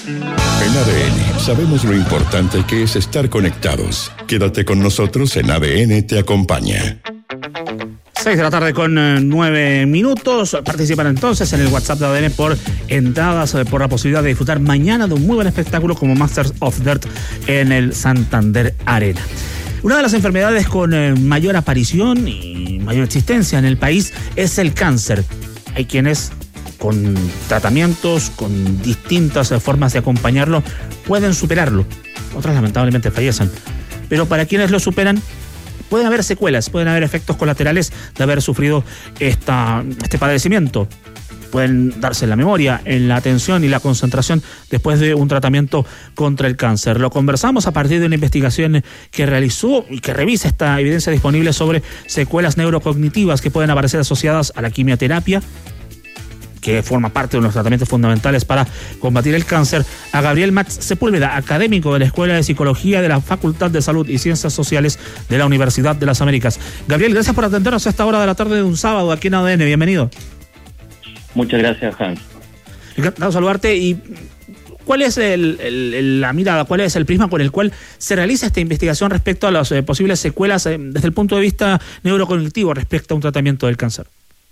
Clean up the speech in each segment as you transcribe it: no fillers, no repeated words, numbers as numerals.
En ADN sabemos lo importante que es estar conectados. Quédate con nosotros en ADN Te Acompaña. 6 de la tarde con 9 minutos. Participan entonces en el WhatsApp de ADN por entradas, por la posibilidad de disfrutar mañana de un muy buen espectáculo como Masters of Dirt en el Santander Arena. Una de las enfermedades con mayor aparición y mayor existencia en el país es el cáncer. Hay quienes con tratamientos, con distintas formas de acompañarlo, pueden superarlo. Otras lamentablemente fallecen. Pero para quienes lo superan, pueden haber secuelas, pueden haber efectos colaterales de haber sufrido este padecimiento. Pueden darse en la memoria, en la atención y la concentración después de un tratamiento contra el cáncer. Lo conversamos a partir de una investigación que realizó y que revisa esta evidencia disponible sobre secuelas neurocognitivas que pueden aparecer asociadas a la quimioterapia, que forma parte de los tratamientos fundamentales para combatir el cáncer, a Gabriel Max Sepúlveda, académico de la Escuela de Psicología de la Facultad de Salud y Ciencias Sociales de la Universidad de las Américas. Gabriel, gracias por atendernos a esta hora de la tarde de un sábado aquí en ADN. Bienvenido. Muchas gracias, Hans. Encantado de saludarte. ¿Y cuál es la mirada, cuál es el prisma con el cual se realiza esta investigación respecto a las posibles secuelas desde el punto de vista neurocognitivo respecto a un tratamiento del cáncer?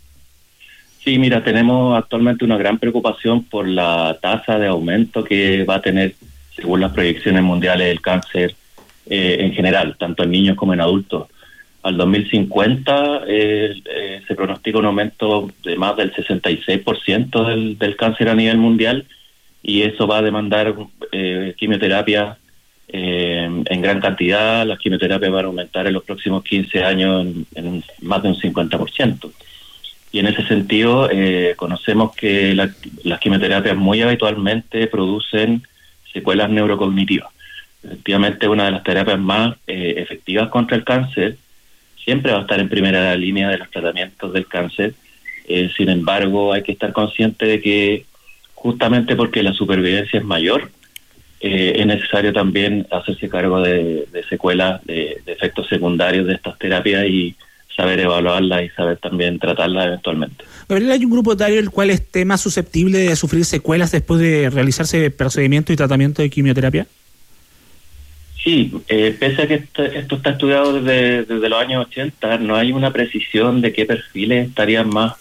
Sí, mira, tenemos actualmente una gran preocupación por la tasa de aumento que va a tener, según las proyecciones mundiales, el cáncer en general, tanto en niños como en adultos. Al 2050 se pronostica un aumento de más del 66% del cáncer a nivel mundial, y eso va a demandar quimioterapia en gran cantidad. Las quimioterapias van a aumentar en los próximos 15 años en más de un 50%. Y en ese sentido, conocemos que las quimioterapias muy habitualmente producen secuelas neurocognitivas. Efectivamente, una de las terapias más efectivas contra el cáncer siempre va a estar en primera línea de los tratamientos del cáncer. Sin embargo, hay que estar consciente de que justamente porque la supervivencia es mayor, es necesario también hacerse cargo de secuelas, de efectos secundarios de estas terapias y saber evaluarlas y saber también tratarlas eventualmente. Gabriel, ¿hay un grupo etario el cual esté más susceptible de sufrir secuelas después de realizarse procedimiento y tratamiento de quimioterapia? Sí, pese a que esto está estudiado desde los años 80, no hay una precisión de qué perfiles estarían más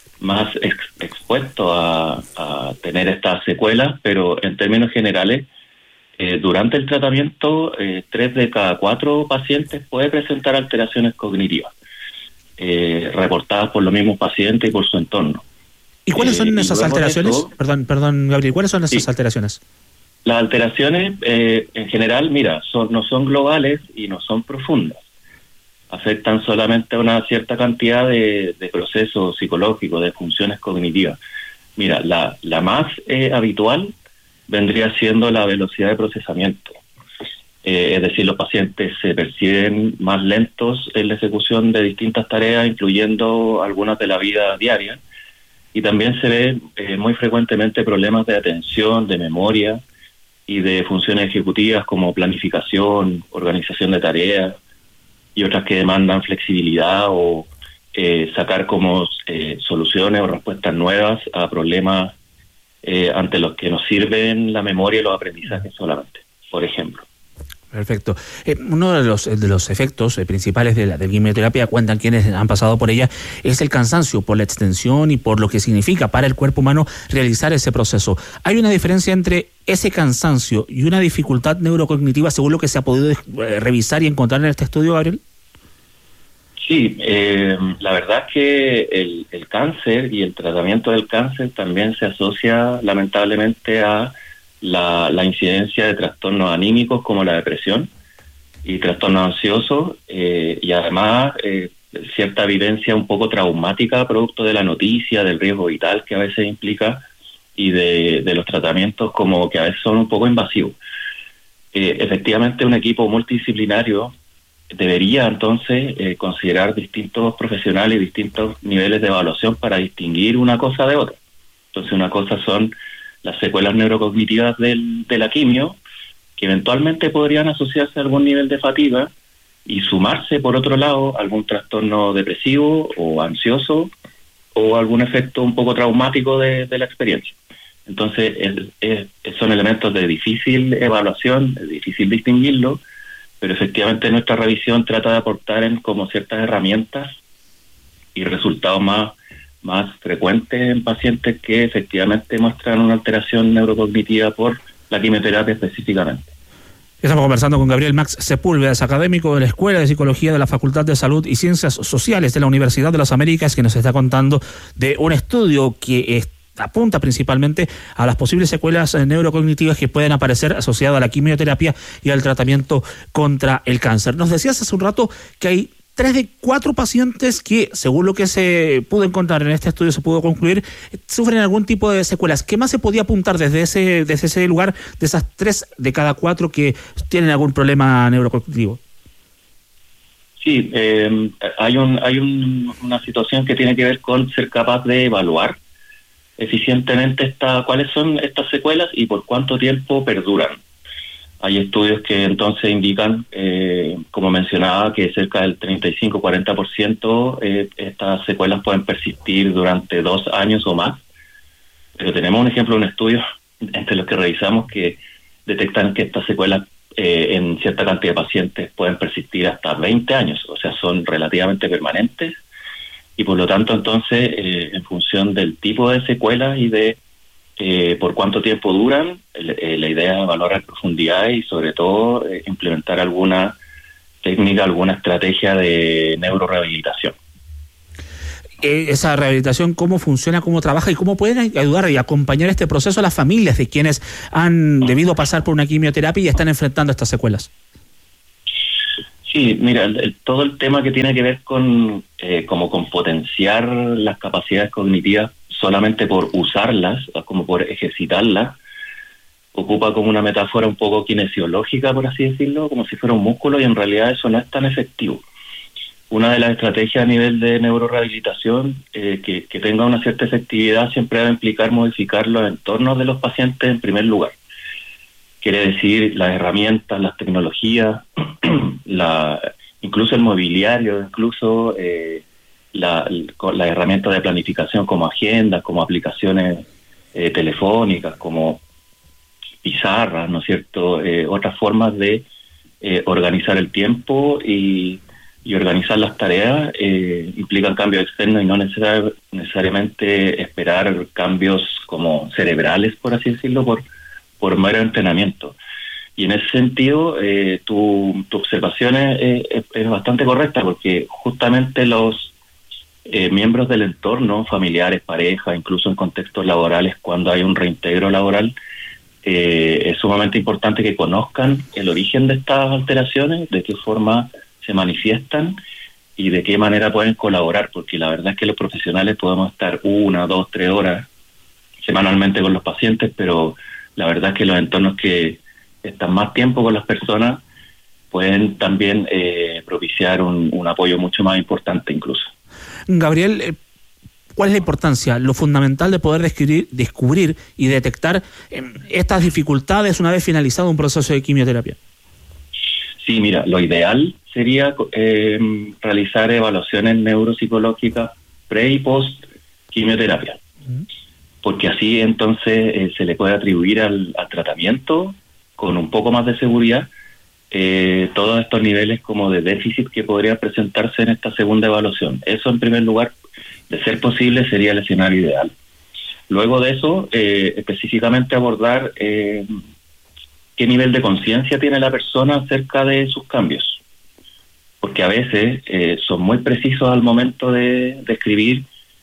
expuestos a tener estas secuelas, pero en términos generales, durante el tratamiento, 3 de cada 4 pacientes puede presentar alteraciones cognitivas, reportadas por los mismos pacientes y por su entorno. ¿Y cuáles son esas alteraciones? Perdón, Gabriel, ¿cuáles son esas alteraciones? Las alteraciones, en general, mira, no son globales y no son profundas. Afectan solamente a una cierta cantidad de procesos psicológicos, de funciones cognitivas. Mira, la más habitual vendría siendo la velocidad de procesamiento. Es decir, los pacientes se perciben más lentos en la ejecución de distintas tareas, incluyendo algunas de la vida diaria, y también se ve muy frecuentemente problemas de atención, de memoria y de funciones ejecutivas como planificación, organización de tareas y otras que demandan flexibilidad o sacar como soluciones o respuestas nuevas a problemas ante los que nos sirven la memoria y los aprendizajes solamente, por ejemplo. Perfecto. Uno de los efectos principales de la quimioterapia, cuentan quienes han pasado por ella, es el cansancio por la extensión y por lo que significa para el cuerpo humano realizar ese proceso. ¿Hay una diferencia entre ese cansancio y una dificultad neurocognitiva según lo que se ha podido revisar y encontrar en este estudio, Gabriel? Sí, la verdad es que el cáncer y el tratamiento del cáncer también se asocia lamentablemente a la incidencia de trastornos anímicos como la depresión y trastornos ansiosos, y además cierta vivencia un poco traumática producto de la noticia, del riesgo vital que a veces implica y de los tratamientos como que a veces son un poco invasivos. Efectivamente, un equipo multidisciplinario debería entonces considerar distintos profesionales y distintos niveles de evaluación para distinguir una cosa de otra. Entonces, una cosa son las secuelas neurocognitivas de la quimio, que eventualmente podrían asociarse a algún nivel de fatiga y sumarse, por otro lado, a algún trastorno depresivo o ansioso o algún efecto un poco traumático de la experiencia. Entonces, es son elementos de difícil evaluación, es difícil distinguirlo, pero efectivamente nuestra revisión trata de aportar en como ciertas herramientas y resultados más frecuentes en pacientes que efectivamente muestran una alteración neurocognitiva por la quimioterapia específicamente. Estamos conversando con Gabriel Max Sepúlveda, es académico de la Escuela de Psicología de la Facultad de Salud y Ciencias Sociales de la Universidad de las Américas, que nos está contando de un estudio que apunta principalmente a las posibles secuelas neurocognitivas que pueden aparecer asociadas a la quimioterapia y al tratamiento contra el cáncer. Nos decías hace un rato que hay 3 de 4 pacientes que, según lo que se pudo encontrar en este estudio, se pudo concluir, sufren algún tipo de secuelas. ¿Qué más se podía apuntar desde ese lugar, de esas 3 de cada 4 que tienen algún problema neurocognitivo? Sí, hay una situación que tiene que ver con ser capaz de evaluar eficientemente cuáles son estas secuelas y por cuánto tiempo perduran. Hay estudios que entonces indican, como mencionaba, que cerca del 35-40% estas secuelas pueden persistir durante 2 años o más. Pero tenemos un ejemplo de un estudio entre los que revisamos que detectan que estas secuelas en cierta cantidad de pacientes pueden persistir hasta 20 años, o sea, son relativamente permanentes. Y por lo tanto, entonces, en función del tipo de secuelas y de por cuánto tiempo duran, la idea es evaluar profundidad y sobre todo implementar alguna técnica, alguna estrategia de neurorehabilitación. Esa rehabilitación, ¿cómo funciona, cómo trabaja y cómo pueden ayudar y acompañar este proceso a las familias de quienes han debido pasar por una quimioterapia y están enfrentando estas secuelas? Sí, mira, todo el tema que tiene que ver con potenciar las capacidades cognitivas solamente por usarlas, como por ejercitarlas, ocupa como una metáfora un poco kinesiológica, por así decirlo, como si fuera un músculo, y en realidad eso no es tan efectivo. Una de las estrategias a nivel de neurorehabilitación que tenga una cierta efectividad siempre debe implicar modificar los entornos de los pacientes en primer lugar. Quiere decir las herramientas, las tecnologías, incluso el mobiliario, incluso las herramientas de planificación como agendas, como aplicaciones telefónicas, como pizarras, ¿no es cierto? Otras formas de organizar el tiempo y organizar las tareas implican cambios externos y no necesariamente esperar cambios como cerebrales, por así decirlo, por mero entrenamiento. Y en ese sentido, tu observación es bastante correcta, porque justamente los miembros del entorno, familiares, pareja, incluso en contextos laborales, cuando hay un reintegro laboral, es sumamente importante que conozcan el origen de estas alteraciones, de qué forma se manifiestan y de qué manera pueden colaborar, porque la verdad es que los profesionales podemos estar 1, 2, 3 horas semanalmente con los pacientes, pero la verdad es que los entornos que están más tiempo con las personas pueden también propiciar un apoyo mucho más importante incluso. Gabriel, ¿cuál es la importancia, lo fundamental de poder descubrir y detectar estas dificultades una vez finalizado un proceso de quimioterapia? Sí, mira, lo ideal sería realizar evaluaciones neuropsicológicas pre y post quimioterapia, porque así entonces se le puede atribuir al tratamiento con un poco más de seguridad todos estos niveles como de déficit que podrían presentarse en esta segunda evaluación. Eso en primer lugar, de ser posible, sería el escenario ideal. Luego de eso, específicamente abordar qué nivel de conciencia tiene la persona acerca de sus cambios, porque a veces son muy precisos al momento de describir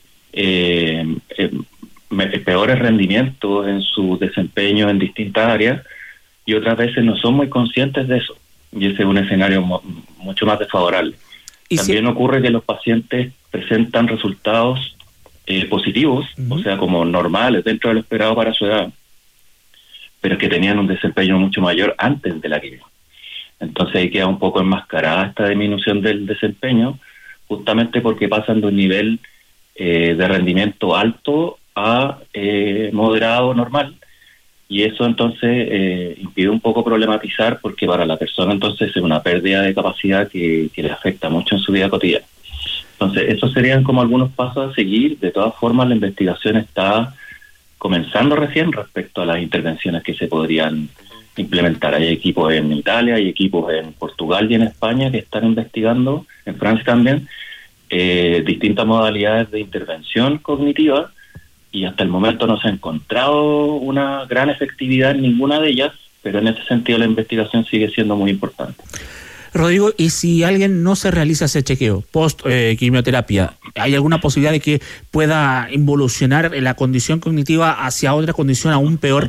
peores rendimientos en su desempeño en distintas áreas, y otras veces no son muy conscientes de eso, y ese es un escenario mucho más desfavorable. También ocurre que los pacientes presentan resultados positivos, o sea, como normales dentro de lo esperado para su edad, pero que tenían un desempeño mucho mayor antes de la quimio. Entonces ahí queda un poco enmascarada esta disminución del desempeño, justamente porque pasan de un nivel de rendimiento alto a moderado normal, y eso entonces impide un poco problematizar, porque para la persona entonces es una pérdida de capacidad que le afecta mucho en su vida cotidiana. Entonces esos serían como algunos pasos a seguir. De todas formas, la investigación está comenzando recién respecto a las intervenciones que se podrían implementar. Hay equipos en Italia, hay equipos en Portugal y en España que están investigando, en Francia también, distintas modalidades de intervención cognitiva, y hasta el momento no se ha encontrado una gran efectividad en ninguna de ellas, pero en ese sentido la investigación sigue siendo muy importante. Rodrigo, ¿y si alguien no se realiza ese chequeo post quimioterapia, hay alguna posibilidad de que pueda involucionar la condición cognitiva hacia otra condición aún peor?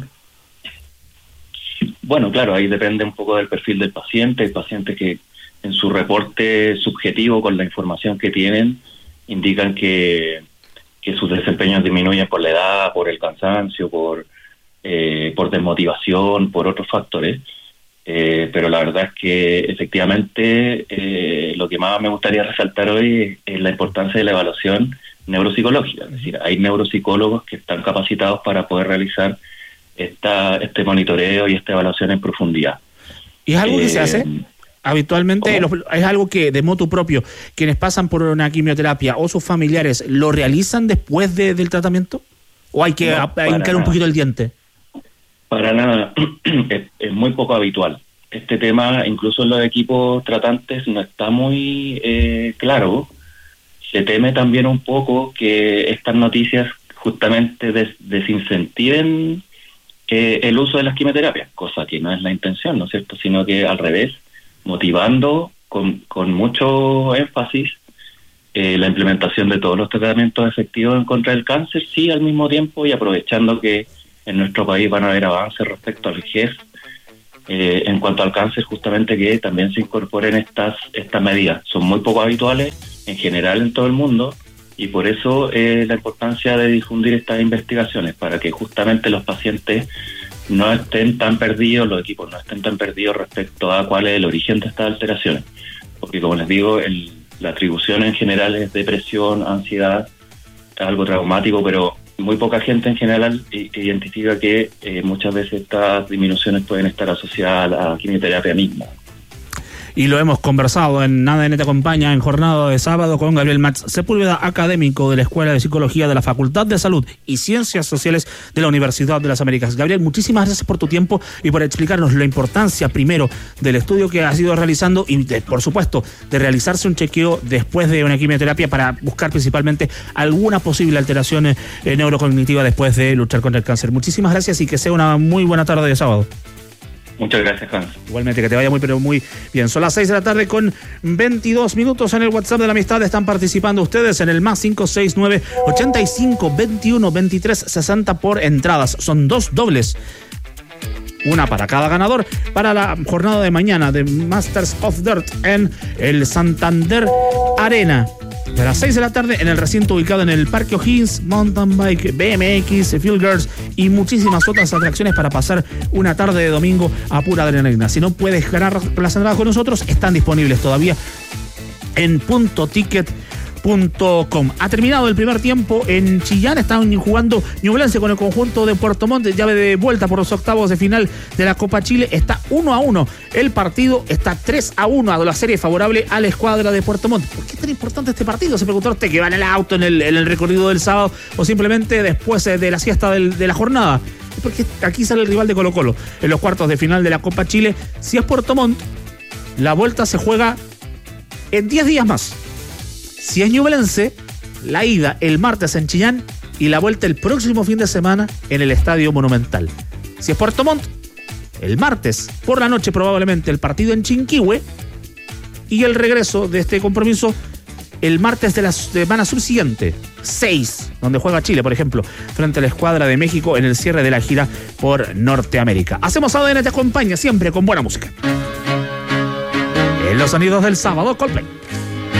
Bueno, claro, ahí depende un poco del perfil del paciente. Hay pacientes que en su reporte subjetivo con la información que tienen indican que sus desempeños disminuyen por la edad, por el cansancio, por desmotivación, por otros factores. Pero la verdad es que efectivamente lo que más me gustaría resaltar hoy es la importancia de la evaluación neuropsicológica. Es decir, hay neuropsicólogos que están capacitados para poder realizar este monitoreo y esta evaluación en profundidad. ¿Y es algo que se hace habitualmente? ¿Es algo que de motu propio quienes pasan por una quimioterapia o sus familiares lo realizan después del tratamiento? ¿O hay que hincar un poquito el diente? Para nada, es muy poco habitual. Este tema, incluso en los equipos tratantes, no está muy claro. Se teme también un poco que estas noticias justamente desincentiven el uso de las quimioterapias, cosa que no es la intención, ¿no es cierto? Sino que al revés, motivando con mucho énfasis la implementación de todos los tratamientos efectivos en contra del cáncer, sí, al mismo tiempo, y aprovechando que en nuestro país van a haber avances respecto al GES en cuanto al cáncer, justamente que también se incorporen estas medidas. Son muy poco habituales en general en todo el mundo, y por eso la importancia de difundir estas investigaciones, para que justamente los pacientes no estén tan perdidos, los equipos no estén tan perdidos respecto a cuál es el origen de estas alteraciones. Porque, como les digo, la atribución en general es depresión, ansiedad, algo traumático, pero muy poca gente en general identifica que muchas veces estas disminuciones pueden estar asociadas a la quimioterapia misma. Y lo hemos conversado en ADN Te Acompaña en jornada de sábado con Gabriel Matz Sepúlveda, académico de la Escuela de Psicología de la Facultad de Salud y Ciencias Sociales de la Universidad de las Américas. Gabriel, muchísimas gracias por tu tiempo y por explicarnos la importancia, primero, del estudio que has ido realizando y, por supuesto, de realizarse un chequeo después de una quimioterapia para buscar principalmente alguna posible alteración neurocognitiva después de luchar contra el cáncer. Muchísimas gracias y que sea una muy buena tarde de sábado. Muchas gracias, Hans. Igualmente, que te vaya muy bien. Son las 6 de la tarde con 22 minutos en el WhatsApp de la Amistad. Están participando ustedes en el más 569 85 21 23 60 por entradas. Son 2 dobles. Una para cada ganador para la jornada de mañana de Masters of Dirt en el Santander Arena. De las 6 de la tarde en el recinto ubicado en el Parque O'Higgins, mountain bike, BMX, Field Girls y muchísimas otras atracciones para pasar una tarde de domingo a pura adrenalina. Si no puedes ganar las entradas con nosotros, están disponibles todavía en puntoticket.com. Ha terminado el primer tiempo en Chillán. Están jugando Ñublense con el conjunto de Puerto Montt, llave de vuelta por los octavos de final de la Copa Chile. Está 1-1 el partido, está 3-1 a la serie favorable a la escuadra de Puerto Montt. ¿Por qué es tan importante este partido? Se preguntó usted, que va en el auto en el recorrido del sábado o simplemente después de la siesta de la jornada. Porque aquí sale el rival de Colo-Colo en los cuartos de final de la Copa Chile. Si es Puerto Montt, la vuelta se juega en 10 días más. Si es Ñublense, la ida el martes en Chillán y la vuelta el próximo fin de semana en el Estadio Monumental. Si es Puerto Montt, el martes por la noche probablemente el partido en Chinquihue y el regreso de este compromiso el martes de la semana subsiguiente, 6, donde juega Chile, por ejemplo, frente a la escuadra de México en el cierre de la gira por Norteamérica. Hacemos ADN Te Acompaña siempre con buena música. En los sonidos del sábado, Coldplay.